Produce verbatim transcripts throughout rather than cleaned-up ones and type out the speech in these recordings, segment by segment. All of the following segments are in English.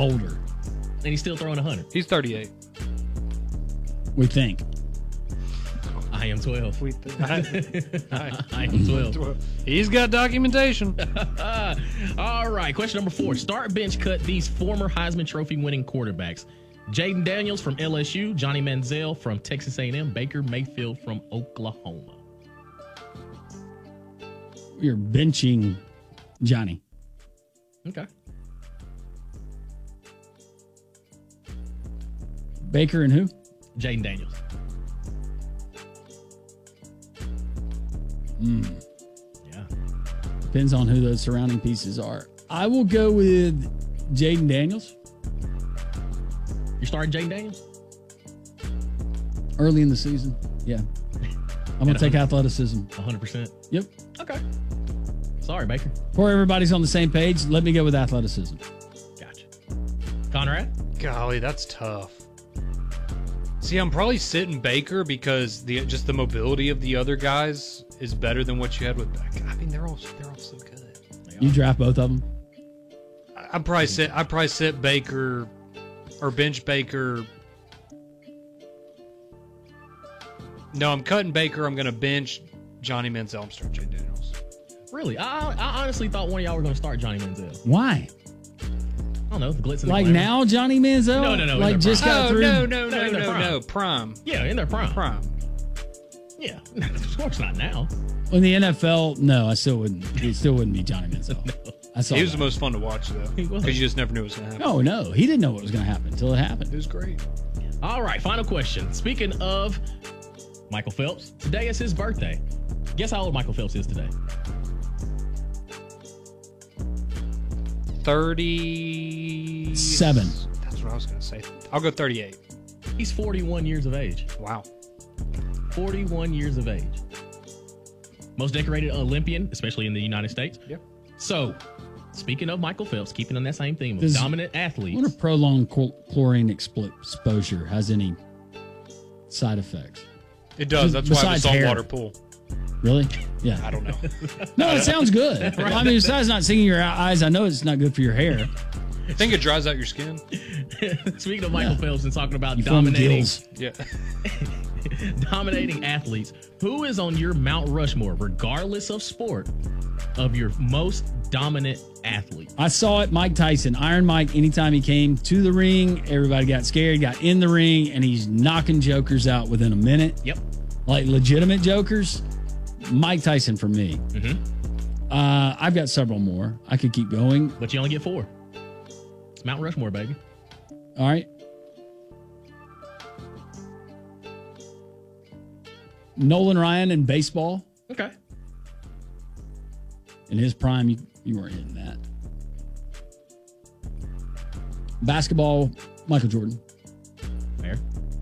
older. And he's still throwing one hundred. He's thirty-eight. We think. I am twelve. We th- I, I, I am twelve. He's got documentation. All right, question number four. Start, bench, cut these former Heisman Trophy winning quarterbacks. Jaden Daniels from L S U, Johnny Manziel from Texas A and M, Baker Mayfield from Oklahoma. You're benching Johnny. Okay. Baker and who? Jaden Daniels. Hmm. Yeah. Depends on who those surrounding pieces are. I will go with Jaden Daniels. You're starting Jaden Daniels? Early in the season. Yeah. I'm going to take athleticism. one hundred percent? Yep. Okay. Sorry, Baker. Before everybody's on the same page, let me go with athleticism. Gotcha. Conrad? Golly, that's tough. See, I'm probably sitting Baker because the just the mobility of the other guys is better than what you had with Baker. I mean, they're all they're all so good. You draft both of them? I probably sit I probably sit Baker or bench Baker. No, I'm cutting Baker. I'm going to bench Johnny Manziel. I'm starting Jaden Daniels. Really? I, I honestly thought one of y'all were going to start Johnny Manziel. Why? I don't know. The glitz and the Like glamour. now, Johnny Manziel? No, no, no. Like just got oh, through. no, no, No, no, in their no, prime. no. Prime. Yeah, in their prime. Prime. Yeah. Of course not now. In the N F L, no, I still wouldn't. It still wouldn't be Johnny Manziel. No. I saw He was that. the most fun to watch, though. He was. Because you just never knew what was going to happen. No, no, he didn't know what was going to happen until it happened. It was great. All right, final question. Speaking of Michael Phelps, today is his birthday. Guess how old Michael Phelps is today? thirty Seven. That's what I was going to say. I'll go thirty-eight. He's forty-one years of age. Wow. forty-one years of age. Most decorated Olympian, especially in the United States. Yep. So, speaking of Michael Phelps, keeping on that same theme of Does- dominant I athletes. wonder if prolonged chl- chlorine expl- exposure has any side effects. It does. That's why I have a Besides hair. saltwater pool. Really? Yeah. I don't know. No, it sounds good. I mean, besides not singing your eyes, I know it's not good for your hair. I think it dries out your skin. Speaking of Michael Yeah. Phelps and talking about You form dominating, gills. Yeah. dominating athletes, who is on your Mount Rushmore, regardless of sport, of your most dominant athlete? I saw it, Mike Tyson, Iron Mike, anytime he came to the ring, everybody got scared, got in the ring, and he's knocking jokers out within a minute. Yep. Like legitimate jokers. Mike Tyson for me. Mm-hmm. Uh, I've got several more. I could keep going. But you only get four. It's Mount Rushmore, baby. All right. Nolan Ryan in baseball. Okay. In his prime, you, you weren't hitting that. Basketball, Michael Jordan. Fair.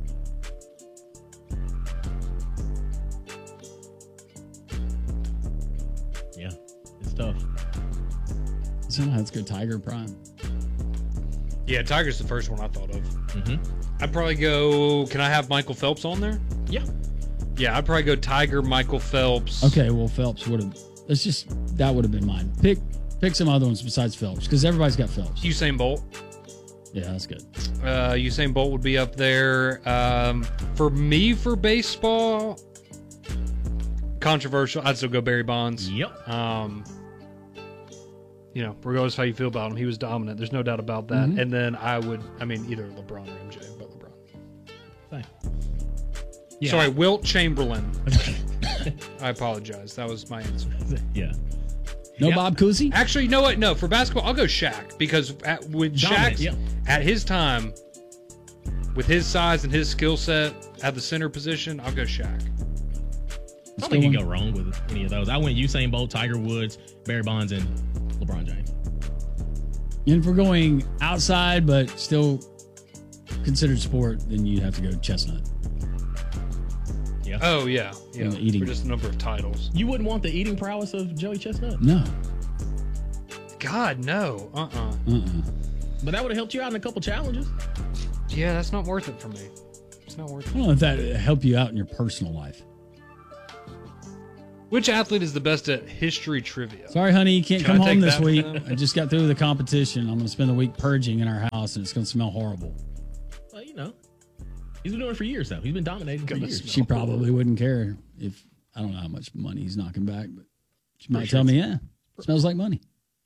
Yeah, it's tough. So let's go Tiger prime. Yeah, Tiger's the first one I thought of. Mm-hmm. I'd probably go. Can I have Michael Phelps on there? Yeah. Yeah, I'd probably go Tiger, Michael Phelps. Okay, well Phelps would have. Let's just that would have been mine. Pick pick some other ones besides Phelps because everybody's got Phelps. Usain Bolt. Yeah, that's good. Uh, Usain Bolt would be up there. Um, for me, for baseball, controversial. I'd still go Barry Bonds. Yep. Um, you know, regardless of how you feel about him, he was dominant. There's no doubt about that. Mhm. And then I would, I mean, either LeBron or M J, but LeBron. Thanks. Yeah. Sorry, Wilt Chamberlain. I apologize. That was my answer. Yeah. No Yep. Bob Cousy? Actually, you know what? No, for basketball, I'll go Shaq because at, with Dominant, Shaq yep. at his time, with his size and his skill set at the center position, I'll go Shaq. I don't think you can go wrong with any of those. I went Usain Bolt, Tiger Woods, Barry Bonds, and LeBron James. And if we're going outside but still considered sport, then you'd have to go Chestnut. Yeah. Oh yeah, yeah. And the eating. For just the number of titles. You wouldn't want the eating prowess of Joey Chestnut? No. God no. Uh uh Uh-uh. But that would have helped you out in a couple challenges. Yeah, that's not worth it for me. It's not worth I it. don't know if that would help you out in your personal life. Which athlete is the best at history trivia? Sorry, honey, you can't Can come I take home this that week. for them? I just got through the competition. I'm going to spend the week purging in our house, and it's going to smell horrible. Well, you know, he's been doing it for years now. He's been dominating for years. She probably wouldn't care if, I don't know how much money he's knocking back, but she might sure tell me, it's- yeah, smells like money.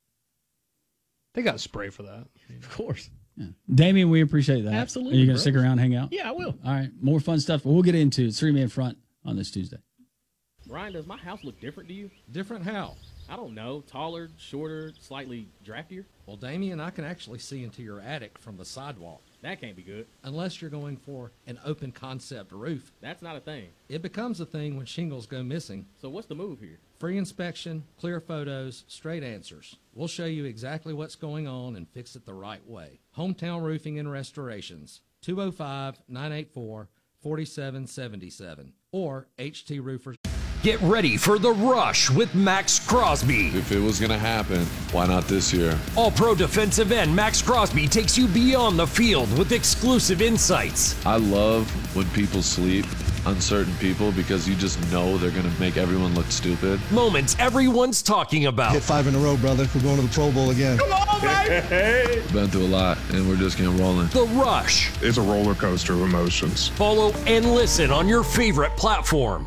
They got spray for that. Of course. Yeah. Damien, we appreciate that. Absolutely, Are you going bro. to stick around and hang out? Yeah, I will. All right. More fun stuff. We'll get into it. Three-man front on this Tuesday. Ryan, does my house look different to you? Different how? I don't know. Taller, shorter, slightly draftier? Well, Damien, I can actually see into your attic from the sidewalk. That can't be good. Unless you're going for an open concept roof. That's not a thing. It becomes a thing when shingles go missing. So what's the move here? Free inspection, clear photos, straight answers. We'll show you exactly what's going on and fix it the right way. Hometown Roofing and Restorations, two oh five, nine eight four, four seven seven seven, or H T Roofers. Get ready for The Rush with Max Crosby. If it was going to happen, why not this year? All-pro defensive end Max Crosby takes you beyond the field with exclusive insights. I love when people sleep on certain people because you just know they're going to make everyone look stupid. Moments everyone's talking about. Hit five in a row, brother. We're going to the Pro Bowl again. Come on, baby! Been through a lot, and we're just getting rolling. The Rush. It's a roller coaster of emotions. Follow and listen on your favorite platform.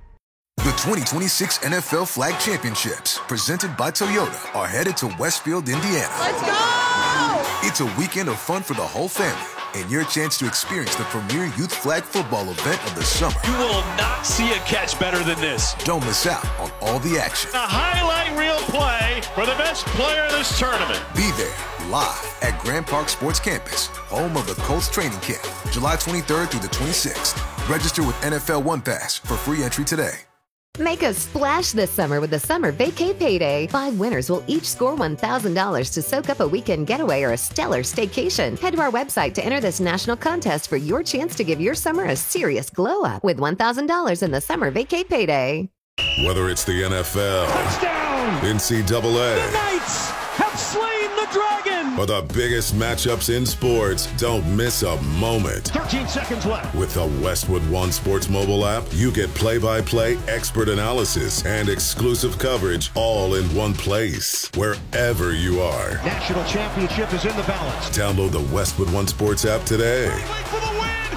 The twenty twenty-six N F L Flag Championships, presented by Toyota, are headed to Westfield, Indiana. Let's go! It's a weekend of fun for the whole family and your chance to experience the premier youth flag football event of the summer. You will not see a catch better than this. Don't miss out on all the action. A highlight reel play for the best player in this tournament. Be there live at Grand Park Sports Campus, home of the Colts training camp, July twenty-third through the twenty-sixth. Register with N F L One Pass for free entry today. Make a splash this summer with the Summer Vacay Payday. Five winners will each score one thousand dollars to soak up a weekend getaway or a stellar staycation. Head to our website to enter this national contest for your chance to give your summer a serious glow up with one thousand dollars in the Summer Vacay Payday. Whether it's the N F L, Touchdown! N C double A, The Knights have slain the dragon! or the biggest matchups in sports, don't miss a moment. thirteen seconds left. With the Westwood One Sports mobile app, you get play-by-play expert analysis and exclusive coverage all in one place, wherever you are. National championship is in the balance. Download the Westwood One Sports app today. For the win!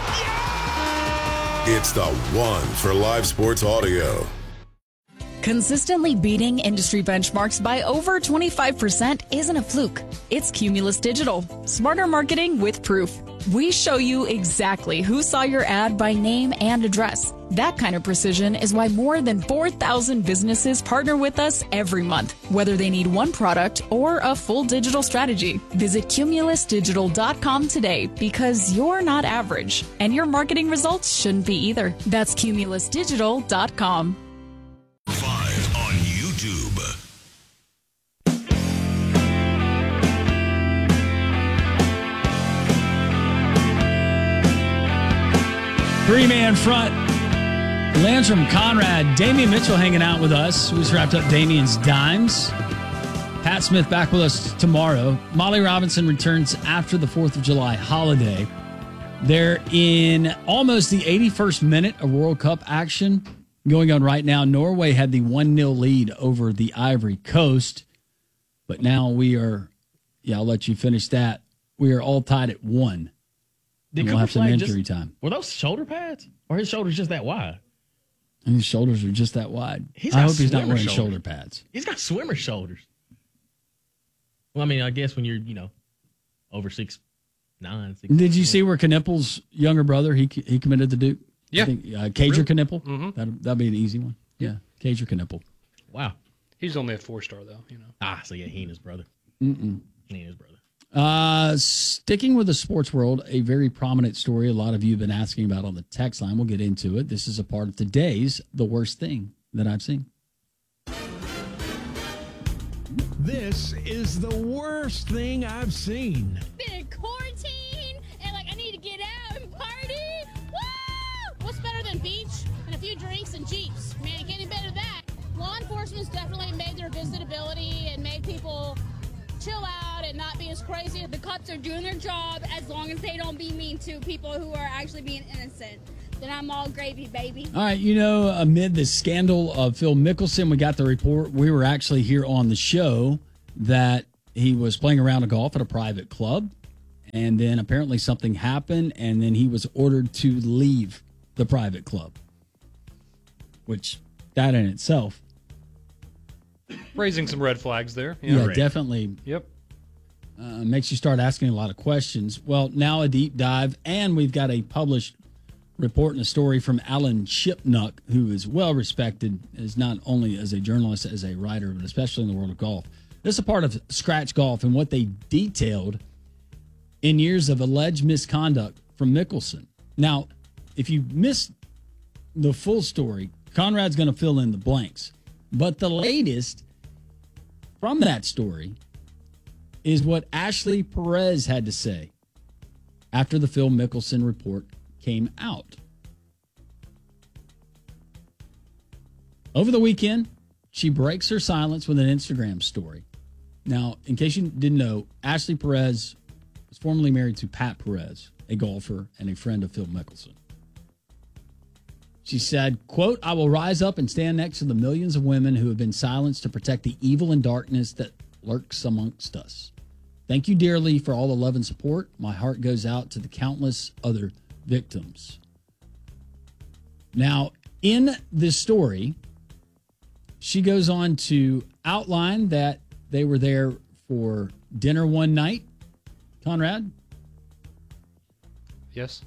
Yeah! It's the one for live sports audio. Consistently beating industry benchmarks by over twenty-five percent isn't a fluke. It's Cumulus Digital. Smarter marketing with proof. We show you exactly who saw your ad by name and address. That kind of precision is why more than four thousand businesses partner with us every month, whether they need one product or a full digital strategy. Visit cumulus digital dot com today because you're not average, and your marketing results shouldn't be either. That's cumulus digital dot com. Five on YouTube. Three-man front. Landrum, Conrad, Damian Mitchell hanging out with us. We just wrapped up Damian's Dimes. Pat Smith back with us tomorrow. Molly Robinson returns after the fourth of July holiday. They're in almost the eighty-first minute of World Cup action going on right now. Norway had the one nil lead over the Ivory Coast, but now we are, yeah, I'll let you finish that. We are all tied at one. Did we'll have some Flag injury just, time. Were those shoulder pads? Or his shoulders just that wide? And his shoulders are just that wide. He's I got hope he's not swimmer wearing shoulders. shoulder pads. He's got swimmer shoulders. Well, I mean, I guess when you're, you know, over six nine. Six, Did you see where Knippel's younger brother, he he committed to Duke? Yeah. I think, uh, Cager Really? Knippel? Mm-hmm. That'd, that'd be an easy one. Yeah, Cager Knippel. Wow. He's only a four-star, though, you know. Ah, so yeah, he and his brother. Mm-mm. He and his brother. Uh, sticking with the sports world, a very prominent story a lot of you have been asking about on the text line. We'll get into it. This is a part of today's The Worst Thing That I've Seen. This is the worst thing I've seen. Been in quarantine and like I need to get out and party. Woo! What's better than beach and a few drinks and Jeeps? Man, getting better than that. Law enforcement's definitely made their visitability and made people chill out and not be as crazy. The cops are doing their job as long as they don't be mean to people who are actually being innocent. then I'm all gravy, baby. All right, you know, amid the scandal of Phil Mickelson, we got the report. We were actually here on the show that he was playing a round of golf at a private club, and then apparently something happened, and then he was ordered to leave the private club, which that in itself. Raising some red flags there. Yeah, right. definitely. Yep. Uh, makes you start asking a lot of questions. Well, now a deep dive, and we've got a published report and a story from Alan Shipnuck, who is well respected as not only as a journalist, as a writer, but especially in the world of golf. This is a part of Scratch Golf and what they detailed in years of alleged misconduct from Mickelson. Now, if you missed the full story, Conrad's going to fill in the blanks. But the latest from that story is what Ashley Perez had to say after the Phil Mickelson report came out. Over the weekend, she breaks her silence with an Instagram story. Now, in case you didn't know, Ashley Perez was formerly married to Pat Perez, a golfer and a friend of Phil Mickelson. She said, quote, "I will rise up and stand next to the millions of women who have been silenced to protect the evil and darkness that lurks amongst us. Thank you dearly for all the love and support. My heart goes out to the countless other victims." Now, in this story, she goes on to outline that they were there for dinner one night. Conrad? Yes.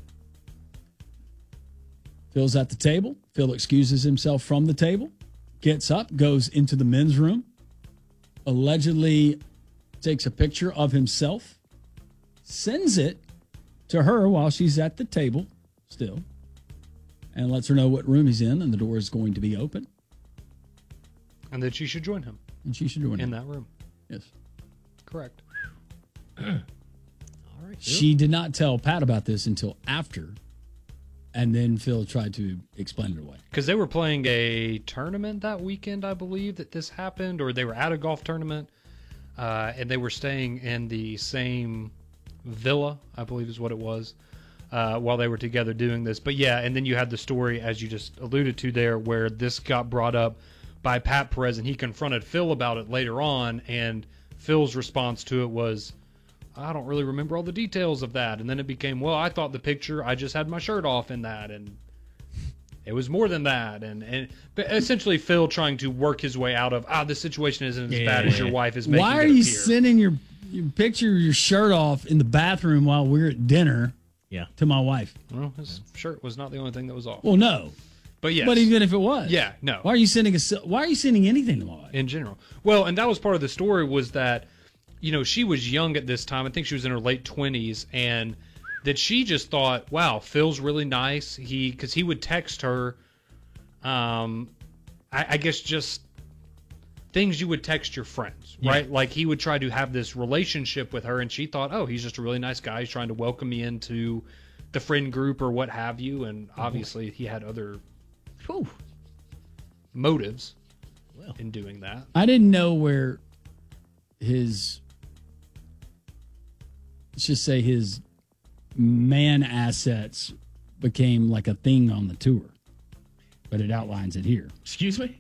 Phil's at the table. Phil excuses himself from the table, gets up, goes into the men's room, allegedly takes a picture of himself, sends it to her while she's at the table still, and lets her know what room he's in, and the door is going to be open. And that she should join him. And she should join in him. In that room. Yes. Correct. All right. She did not tell Pat about this until after, and then Phil tried to explain it away. Because they were playing a tournament that weekend, I believe, that this happened, or they were at a golf tournament, uh, and they were staying in the same villa, I believe is what it was, uh, while they were together doing this. But yeah, and then you had the story, as you just alluded to there, where this got brought up by Pat Perez, and he confronted Phil about it later on, and Phil's response to it was, "I don't really remember all the details of that." And then it became, well, I thought the picture, I just had my shirt off in that, and it was more than that. And, and but essentially Phil trying to work his way out of, ah, the situation isn't as Yeah. bad as your wife is making Why are it you appear. sending your, your picture of your shirt off in the bathroom while we're at dinner yeah. to my wife? Well, his shirt was not the only thing that was off. Well, no. But yes. But even if it was. Yeah, no. Why are you sending a, why are you sending anything to my wife? In general. Well, and that was part of the story, was that, you know, she was young at this time. I think she was in her late twenties, and that she just thought, wow, Phil's really nice. He, because he would text her, um, I, I guess just things you would text your friends, Yeah. right? Like he would try to have this relationship with her, and she thought, oh, he's just a really nice guy. He's trying to welcome me into the friend group or what have you. And obviously he had other Whew. motives well. in doing that. I didn't know where his, let's just say his man assets became like a thing on the tour, but it outlines it here. Excuse me?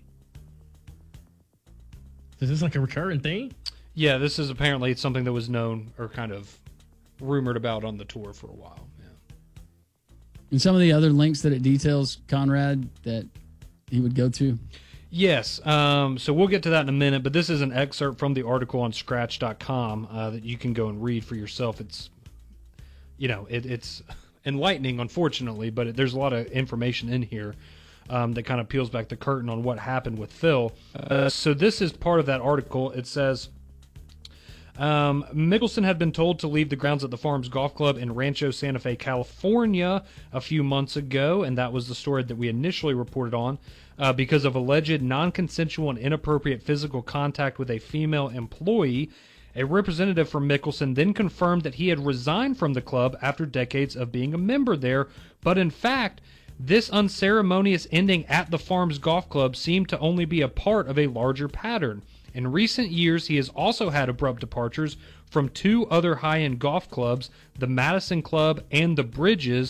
Is this like a recurring thing? Yeah, this is apparently something that was known or kind of rumored about on the tour for a while. Yeah. And some of the other links that it details, Conrad, that he would go to? Yes. Um, so we'll get to that in a minute, but this is an excerpt from the article on scratch dot com uh, that you can go and read for yourself. It's, you know, it, it's enlightening, unfortunately, but it, there's a lot of information in here um, that kind of peels back the curtain on what happened with Phil. Uh, so this is part of that article. It says, Um, Mickelson had been told to leave the grounds at the Farms Golf Club in Rancho Santa Fe, California a few months ago, and that was the story that we initially reported on, uh, because of alleged non-consensual and inappropriate physical contact with a female employee. A representative from Mickelson then confirmed that he had resigned from the club after decades of being a member there, but in fact, this unceremonious ending at the Farms Golf Club seemed to only be a part of a larger pattern. In recent years, he has also had abrupt departures from two other high-end golf clubs, the Madison Club and the Bridges,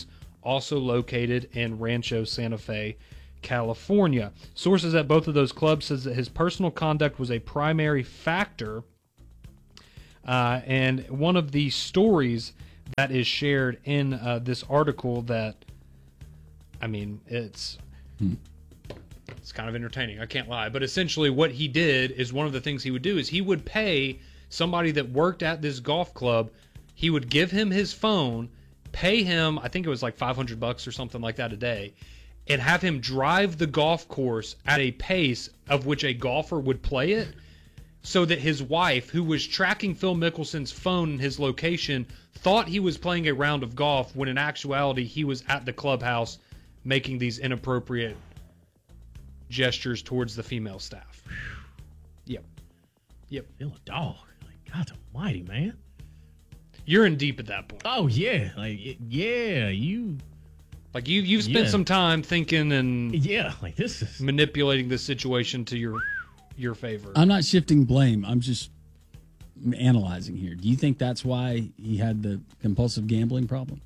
also located in Rancho Santa Fe, California. Sources at both of those clubs says that his personal conduct was a primary factor. Uh, and one of the stories that is shared in uh, this article that, I mean, it's hmm. it's kind of entertaining. I can't lie. But essentially what he did is one of the things he would do is he would pay somebody that worked at this golf club. He would give him his phone, pay him, I think it was like five hundred bucks or something like that a day, and have him drive the golf course at a pace of which a golfer would play it, so that his wife, who was tracking Phil Mickelson's phone and his location, thought he was playing a round of golf when in actuality he was at the clubhouse making these inappropriate gestures towards the female staff. Yep. Yep. Feel a dog. Like, God almighty, man. You're in deep at that point. Oh, yeah. Like, yeah, you... Like, you, you've spent yeah. some time thinking and... Yeah, like this is... manipulating the situation to your your favor. I'm not shifting blame. I'm just analyzing here. Do you think that's why he had the compulsive gambling problem?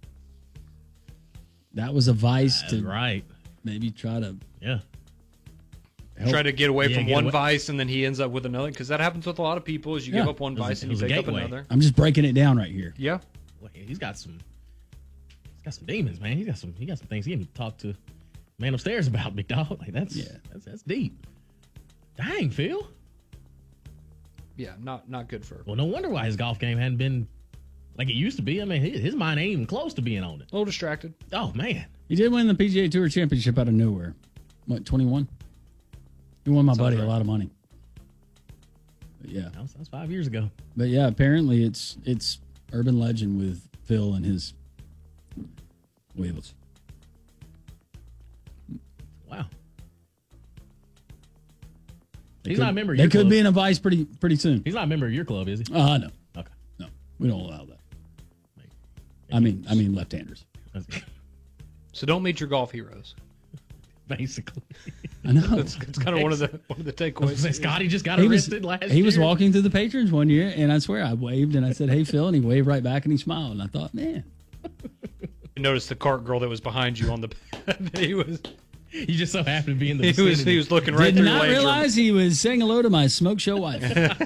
That was a vice That's to right. maybe try to... Yeah. help. Try to get away Yeah, from get one away. vice and then he ends up with another, because that happens with a lot of people. Is you Yeah. give up one It was a- vice it and you was a pick up gateway. another. I'm just breaking it down right here. Yeah. Well, he's got some... He's got some demons, man. He got some. He got some things he can talk to man upstairs about, big dog. Like that's Yeah. that's that's deep. Dang, Phil. Yeah, not not good for. Well, no wonder why his golf game hadn't been like it used to be. I mean, his, his mind ain't even close to being on it. A little distracted. Oh man, He did win the P G A Tour Championship out of nowhere. What, twenty-one? He won my Sounds buddy right. a lot of money. But yeah. that was, that was five years ago. But yeah, apparently it's it's urban legend with Phil and his wheels. Wow. He's Could- not a member of They your could club. be in a vice pretty pretty soon. He's not a member of your club, is he? Uh no. Okay. No. We don't allow that. I mean I mean left-handers. So don't meet your golf heroes. Basically. I know. That's, that's kind of one of the one of the takeaways. Scotty just got He was, arrested last year. he was walking through the patrons one year, and I swear I waved and I said, "Hey Phil," and he waved right back and he smiled, and I thought, man, You noticed the cart girl that was behind you on the. he was. You just so happened to be in the He was. vicinity. He was looking right did through not Landrum. realize he was saying hello to my smoke show wife.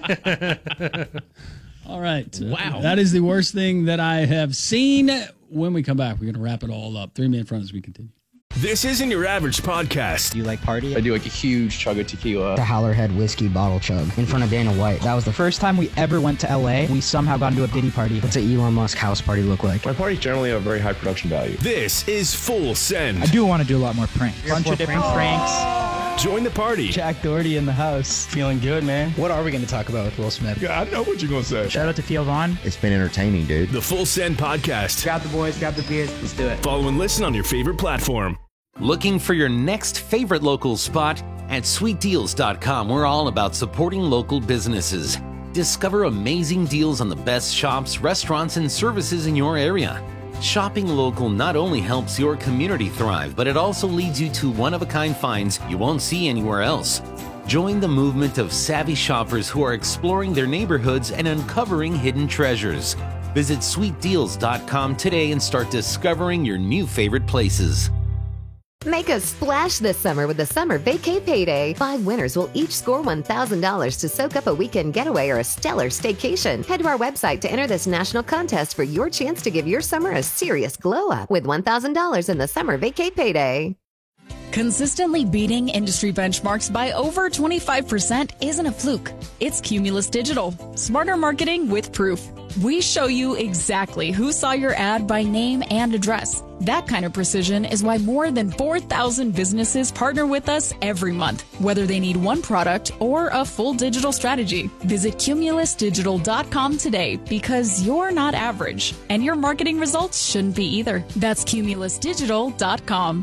All right, Wow. that is the worst thing that I have seen. When we come back, we're going to wrap it all up. Three minute front as we continue. This isn't your average podcast. You like party? I do like a huge chug of tequila. The Howlerhead whiskey bottle chug in front of Dana White. That was the first time we ever went to L A. We somehow got into a Diddy party. What's an Elon Musk house party look like? My parties generally have very high production value. This is Full Send. I do want to do a lot more pranks. Bunch of different pranks. Join the party. Jack Doherty in the house. Feeling good, man. What are we going to talk about with Will Smith? Yeah, I know what you're going to say. Shout out to Theo Vaughn. It's been entertaining, dude. The Full Send podcast. Grab the boys, grab the beers. Let's do it. Follow and listen on your favorite platform. Looking for your next favorite local spot? At sweet deals dot com, we're all about supporting local businesses. Discover amazing deals on the best shops, restaurants, and services in your area. Shopping local not only helps your community thrive, but it also leads you to one-of-a-kind finds you won't see anywhere else. Join the movement of savvy shoppers who are exploring their neighborhoods and uncovering hidden treasures. Visit sweet deals dot com today and start discovering your new favorite places. Make a splash this summer with the Summer Vacay Payday. Five winners will each score one thousand dollars to soak up a weekend getaway or a stellar staycation. Head to our website to enter this national contest for your chance to give your summer a serious glow up with one thousand dollars in the Summer Vacay Payday. Consistently beating industry benchmarks by over twenty-five percent isn't a fluke. It's Cumulus Digital. Smarter marketing with proof. We show you exactly who saw your ad by name and address. That kind of precision is why more than four thousand businesses partner with us every month, whether they need one product or a full digital strategy. Visit cumulus digital dot com today because you're not average, and your marketing results shouldn't be either. That's cumulus digital dot com.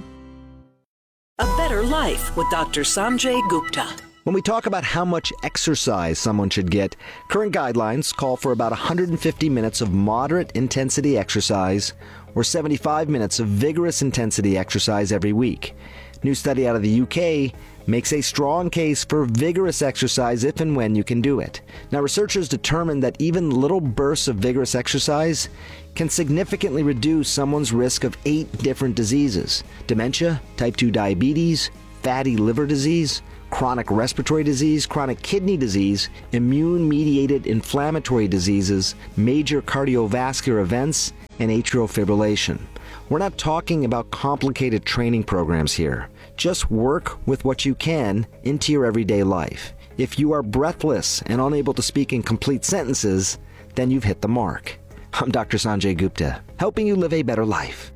A Better Life with Doctor Sanjay Gupta. When we talk about how much exercise someone should get, current guidelines call for about one hundred fifty minutes of moderate intensity exercise or seventy-five minutes of vigorous intensity exercise every week. New study out of the U K makes a strong case for vigorous exercise if and when you can do it. Now, researchers determined that even little bursts of vigorous exercise can significantly reduce someone's risk of eight different diseases: dementia, type two diabetes, fatty liver disease, chronic respiratory disease, chronic kidney disease, immune-mediated inflammatory diseases, major cardiovascular events, and atrial fibrillation. We're not talking about complicated training programs here. Just work with what you can into your everyday life. If you are breathless and unable to speak in complete sentences, then you've hit the mark. I'm Doctor Sanjay Gupta, helping you live a better life.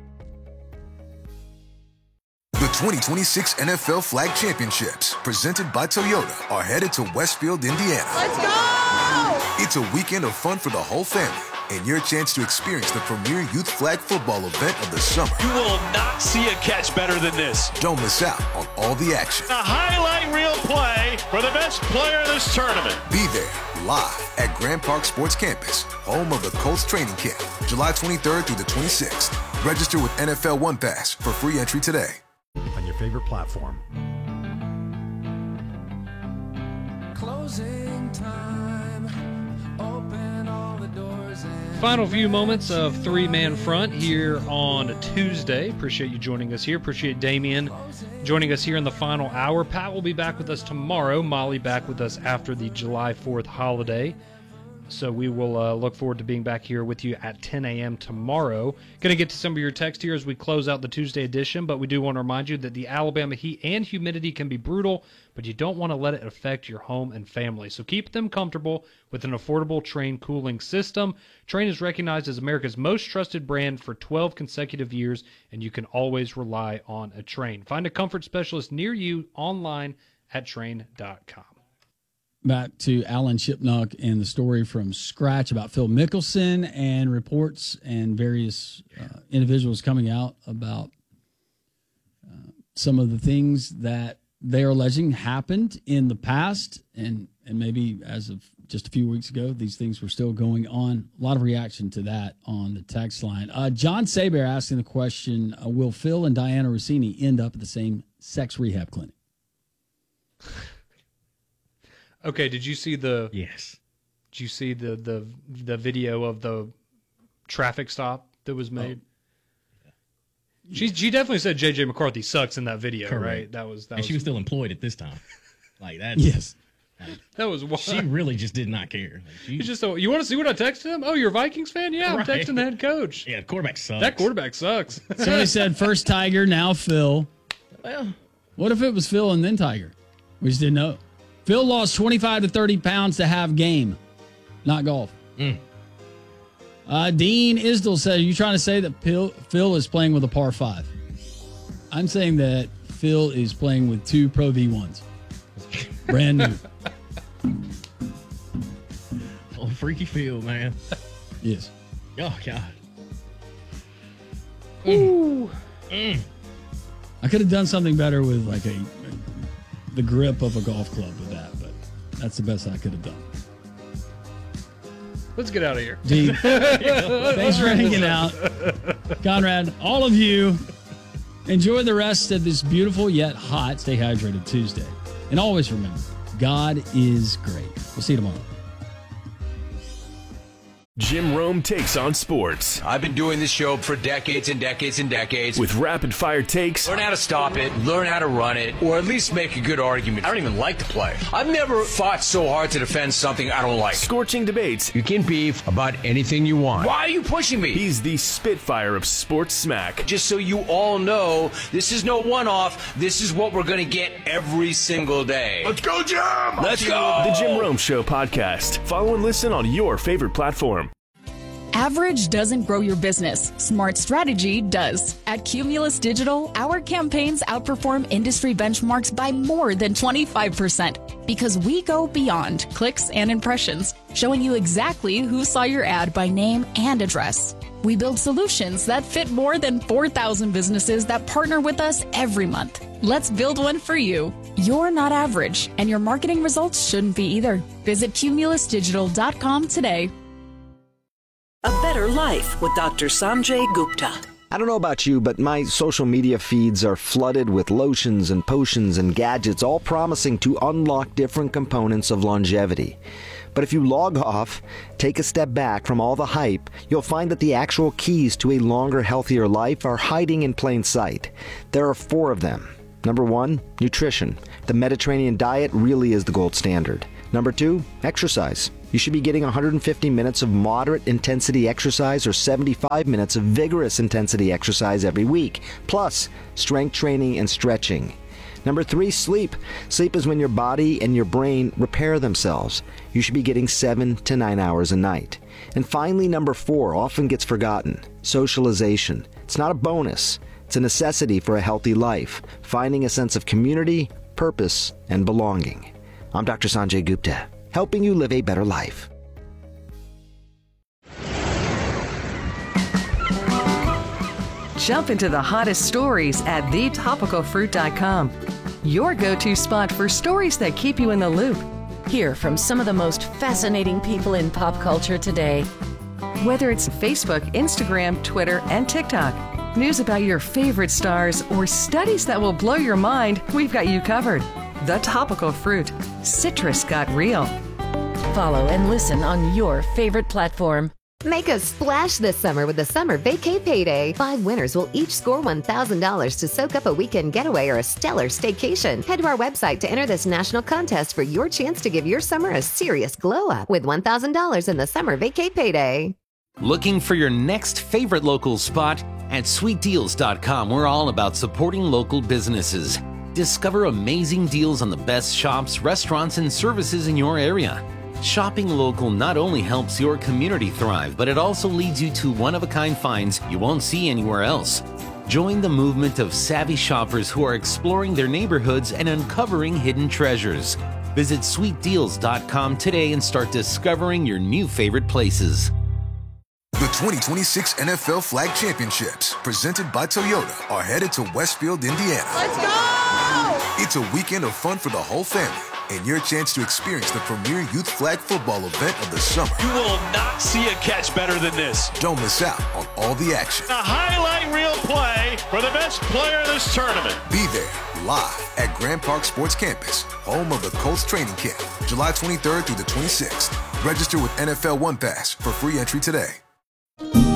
The twenty twenty-six N F L Flag Championships, presented by Toyota, are headed to Westfield, Indiana. Let's go! It's a weekend of fun for the whole family, and your chance to experience the premier youth flag football event of the summer. You will not see a catch better than this. Don't miss out on all the action. A highlight reel play for the best player in this tournament. Be there, live at Grand Park Sports Campus, home of the Colts training camp, July twenty-third through the twenty-sixth. Register with N F L One Pass for free entry today. On your favorite platform. Closing time. Open all the doors and Final few moments of three-man front here on a Tuesday. Appreciate you joining us here. Appreciate Damien joining us here in the final hour. Pat will be back with us tomorrow. Molly back with us after the July fourth holiday. So we will uh, look forward to being back here with you at ten a.m. tomorrow. Going to get to some of your text here as we close out the Tuesday edition, but we do want to remind you that the Alabama heat and humidity can be brutal, but you don't want to let it affect your home and family. So keep them comfortable with an affordable Trane cooling system. Trane is recognized as America's most trusted brand for twelve consecutive years, and you can always rely on a Trane. Find a comfort specialist near you online at Trane dot com. Back to Alan Shipnuck and the story from Scratch about Phil Mickelson and reports and various uh, individuals coming out about uh, some of the things that they are alleging happened in the past. And, and maybe as of just a few weeks ago, these things were still going on. A lot of reaction to that on the text line. Uh, John Saber asking the question, uh, will Phil and Diana Rossini end up at the same sex rehab clinic? Okay, did you see the? Yes. Did you see the the the video of the traffic stop that was made? Oh. She she definitely said J J McCarthy sucks in that video, Correct. Right? That was that. And was, she was still employed at this time. Like that. Yes. Like, that was wild. She really just did not care. Like she, you just so, you want to see what I texted him? Oh, you're a Vikings fan? Yeah, right. I'm texting the head coach. Yeah, the quarterback sucks. That quarterback sucks. Somebody said first Tiger, now Phil. Well, what if it was Phil and then Tiger? We just didn't know. Phil lost twenty-five to thirty pounds to have game, not golf. Mm. Uh, Dean Isdell said, are you trying to say that Phil, Phil is playing with a par five? I'm saying that Phil is playing with two Pro V ones. Brand new. Oh, freaky Phil, man. Yes. Oh, God. Ooh. Mm. I could have done something better with like a the grip of a golf club with that, but that's the best I could have done. Let's get out of here. Dean, thanks for hanging out. Conrad, all of you, enjoy the rest of this beautiful yet hot Stay Hydrated Tuesday. And always remember, God is great. We'll see you tomorrow. Jim Rome takes on sports. I've been doing this show for decades and decades and decades. With rapid fire takes. Learn how to stop it, learn how to run it, or at least make a good argument. I don't even like to play. I've never fought so hard to defend something I don't like. Scorching debates. You can beef about anything you want. Why are you pushing me? He's the Spitfire of sports smack. Just so you all know, this is no one-off. This is what we're going to get every single day. Let's go, Jim! Let's go! The Jim Rome Show podcast. Follow and listen on your favorite platform. Average doesn't grow your business. Smart strategy does. At Cumulus Digital, our campaigns outperform industry benchmarks by more than twenty-five percent because we go beyond clicks and impressions, showing you exactly who saw your ad by name and address. We build solutions that fit more than four thousand businesses that partner with us every month. Let's build one for you. You're not average, and your marketing results shouldn't be either. Visit cumulus digital dot com today. A Better Life with Doctor Sanjay Gupta. I don't know about you, but my social media feeds are flooded with lotions and potions and gadgets, all promising to unlock different components of longevity. But if you log off, take a step back from all the hype, you'll find that the actual keys to a longer, healthier life are hiding in plain sight. There are four of them. Number one, nutrition. The Mediterranean diet really is the gold standard. Number two, exercise. You should be getting one hundred fifty minutes of moderate intensity exercise or seventy-five minutes of vigorous intensity exercise every week, plus strength training and stretching. Number three, sleep. Sleep is when your body and your brain repair themselves. You should be getting seven to nine hours a night. And finally, number four, often gets forgotten, socialization. It's not a bonus. It's a necessity for a healthy life, finding a sense of community, purpose, and belonging. I'm Doctor Sanjay Gupta, helping you live a better life. Jump into the hottest stories at the topical fruit dot com. Your go-to spot for stories that keep you in the loop. Hear from some of the most fascinating people in pop culture today. Whether it's Facebook, Instagram, Twitter, and TikTok, news about your favorite stars, or studies that will blow your mind, we've got you covered. The Topical Fruit. Citrus got real. Follow and listen on your favorite platform. Make a splash this summer with the Summer Vacay Payday. Five winners will each score one thousand dollars to soak up a weekend getaway or a stellar staycation. Head to our website to enter this national contest for your chance to give your summer a serious glow up with one thousand dollars in the Summer Vacay Payday. Looking for your next favorite local spot? At sweet deals dot com, we're all about supporting local businesses. Discover amazing deals on the best shops, restaurants, and services in your area. Shopping local not only helps your community thrive, but it also leads you to one-of-a-kind finds you won't see anywhere else. Join the movement of savvy shoppers who are exploring their neighborhoods and uncovering hidden treasures. Visit sweet deals dot com today and start discovering your new favorite places. The twenty twenty-six N F L Flag Championships, presented by Toyota, are headed to Westfield, Indiana. Let's go! It's a weekend of fun for the whole family and your chance to experience the premier youth flag football event of the summer. You will not see a catch better than this. Don't miss out on all the action. A highlight reel play for the best player in this tournament. Be there live at Grand Park Sports Campus, home of the Colts training camp, July twenty-third through the twenty-sixth. Register with N F L One Pass for free entry today.